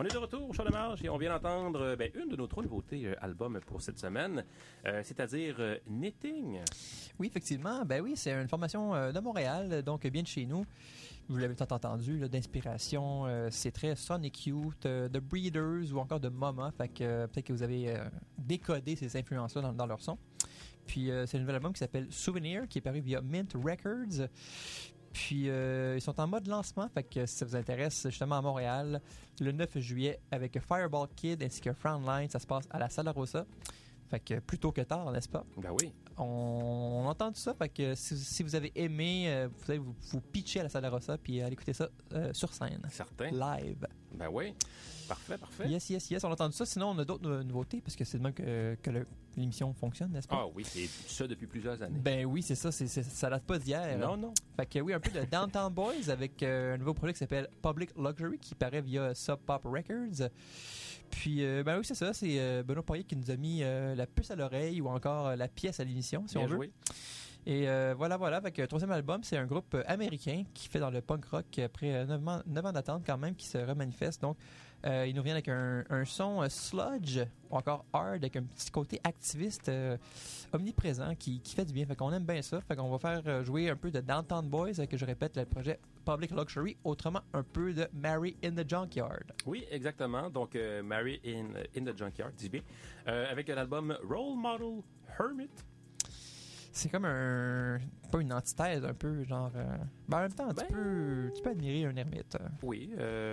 On est de retour au Show de Marge et on vient d'entendre une de nos 3 nouveautés albums pour cette semaine, c'est-à-dire Knitting. Oui, effectivement. Oui, c'est une formation de Montréal, donc bien de chez nous. Vous l'avez peut-être entendu, là, d'inspiration. C'est très Sonic Youth, The Breeders ou encore de Mama. Fait que peut-être que vous avez décodé ces influences-là dans leur son. Puis c'est un nouvel album qui s'appelle Souvenir, qui est paru via Mint Records. Puis ils sont en mode lancement, fait que si ça vous intéresse, justement à Montréal, le 9 juillet, avec Fireball Kid ainsi que Frontline, ça se passe à la Sala Rosa. Fait que plus tôt que tard, n'est-ce pas? Ben oui. On entend tout ça, fait que si vous avez aimé, vous allez vous pitcher à la Sala Rosa puis aller écouter ça sur scène. Certain. Live. Ben oui. Parfait. Yes, on a entendu ça. Sinon, on a d'autres nouveautés, parce que c'est de même que l'émission fonctionne, n'est-ce pas? Ah oui, c'est ça depuis plusieurs années. Ben oui, c'est ça. Ça date pas d'hier. Non. Fait que oui, un peu de Downtown Boys avec un nouveau projet qui s'appelle Public Luxury, qui paraît via Sub Pop Records. Puis, oui, c'est ça. C'est Benoît Poirier qui nous a mis la puce à l'oreille ou encore la pièce à l'émission, si Bien on veut. joué. Et voilà. Fait que le 3e album, c'est un groupe américain qui fait dans le punk rock après 9 ans d'attente quand même, qui se remanifeste. Donc, il nous vient avec un son sludge ou encore hard, avec un petit côté activiste omniprésent qui fait du bien. Fait qu'on aime bien ça. Fait qu'on va faire jouer un peu de Downtown Boys, que je répète, le projet Public Luxury, autrement un peu de Mary in the Junkyard. Oui, exactement. Donc, Mary in the Junkyard, dis bien. Avec l'album Role Model Hermit. C'est comme pas une antithèse, un peu, genre... en même temps, tu peux admirer un ermite. Oui,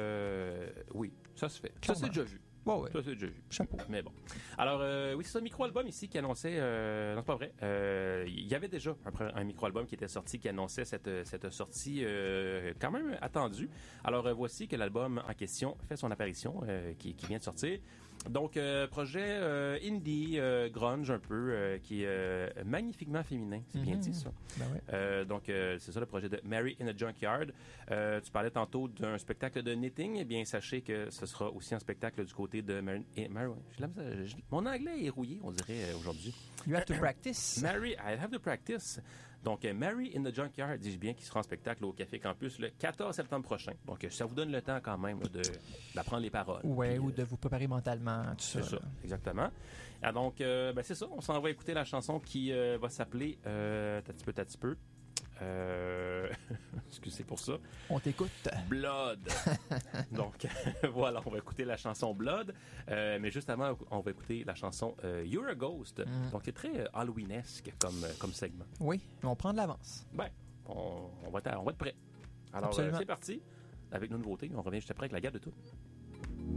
ça se fait. Clairement. Ça, c'est déjà vu. Ouais. Ça, c'est déjà vu. Chapeau. Mais bon. Alors, oui, c'est ça, un micro-album ici qui annonçait... non, c'est pas vrai. Il y avait déjà un micro-album qui était sorti, qui annonçait cette sortie quand même attendue. Alors, voici que l'album en question fait son apparition, qui vient de sortir. Donc, projet indie, grunge un peu, qui est magnifiquement féminin. C'est bien dit, ça. Ben ouais. Donc, c'est ça le projet de Mary in a Junkyard. Tu parlais tantôt d'un spectacle de knitting. Eh bien, sachez que ce sera aussi un spectacle du côté de Mary. Mon anglais est rouillé, on dirait, aujourd'hui. You have to practice. Mary, I have to practice. Donc, Mary in the Junkyard, dis-je bien, qui sera en spectacle au Café Campus le 14 septembre prochain. Donc, ça vous donne le temps quand même d'apprendre les paroles. Ouais, puis, ou de vous préparer mentalement, tout ça. C'est ça, exactement. Ah, donc, c'est ça. On s'en va écouter la chanson qui va s'appeler T'as-tu peu. Excusez pour ça. On t'écoute. Blood. Donc, voilà, on va écouter la chanson Blood. Mais juste avant, on va écouter la chanson You're a Ghost. Donc, c'est très Halloweenesque comme segment. Oui, mais on prend de l'avance. On va être prêt. Alors, Absolument. c'est parti. Avec nos nouveautés, on revient juste après avec la garde de tout.